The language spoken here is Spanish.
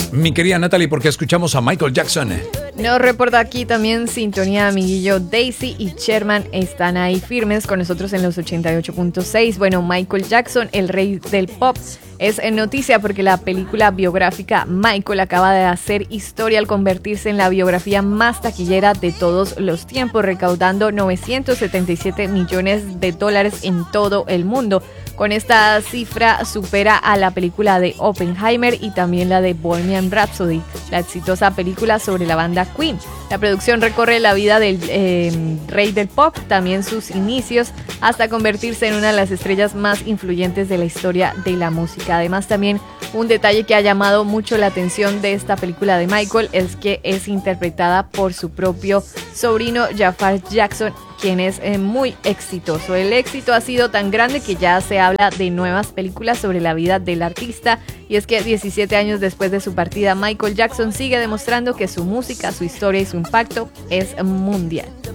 Mi querida Natalie, porque escuchamos a Michael Jackson. Nos reporta aquí también sintonía, amiguillo. Daisy y Sherman están ahí firmes con nosotros en los 88.6. Bueno, Michael Jackson, el rey del pop, es noticia porque la película biográfica Michael acaba de hacer historia al convertirse en la biografía más taquillera de todos los tiempos, recaudando $977 millones en todo el mundo. Con esta cifra supera a la película de Oppenheimer y también la de Bohemian Rhapsody, la exitosa película sobre la banda Queen. La producción recorre la vida del rey del pop, también sus inicios, hasta convertirse en una de las estrellas más influyentes de la historia de la música. Además, también un detalle que ha llamado mucho la atención de esta película de Michael es que es interpretada por su propio sobrino Jafar Jackson, quien es muy exitoso. El éxito ha sido tan grande que ya se habla de nuevas películas sobre la vida del artista, y es que 17 años después de su partida, Michael Jackson sigue demostrando que su música, su historia y su impacto es mundial.